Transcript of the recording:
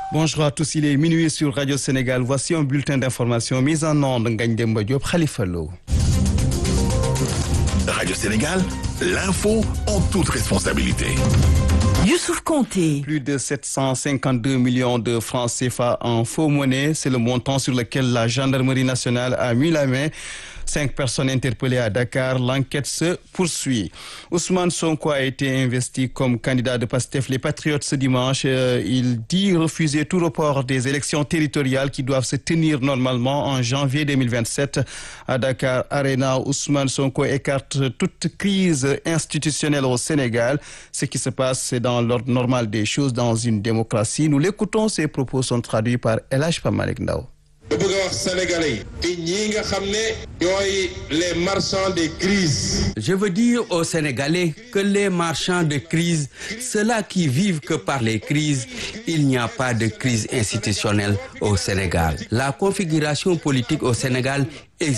Bonjour à tous, il est minuit sur Radio Sénégal. Voici un bulletin d'information mis en onde Ngagne Demba Diop, Khalifa Lo. Radio Sénégal, l'info en toute responsabilité. Youssouf Konté. Plus de 752 millions de francs CFA en faux monnaie, c'est le montant sur lequel la gendarmerie nationale a mis la main. 5 personnes interpellées à Dakar, l'enquête se poursuit. Ousmane Sonko a été investi comme candidat de Pastef les Patriotes ce dimanche. Il dit refuser tout report des élections territoriales qui doivent se tenir normalement en janvier 2027. À Dakar Arena, Ousmane Sonko écarte toute crise institutionnelle au Sénégal. Ce qui se passe, c'est dans l'ordre normal des choses dans une démocratie. Nous l'écoutons, ses propos sont traduits par El Hadj Malick Ndao. lu bëgg a wax sénégalais yi te ñii nga xam ne ñooy les marchands de crise. Je veux dire aux Sénégalais que les marchands de crise, ceux-là qui vivent que par les crises, il n'y a pas de crise institutionnelle au Sénégal. La configuration politique au Sénégal